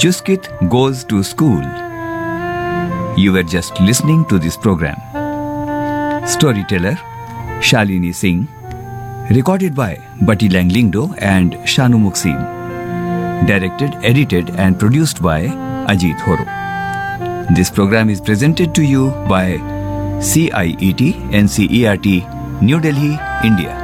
Chuskit goes to school. You were just listening to this program. Storyteller Shalini Singh. Recorded by Bati Langlingdo and Shanu Muksim. Directed, edited and produced by Ajit Horo. This program is presented to you by CIET NCERT, New Delhi, India.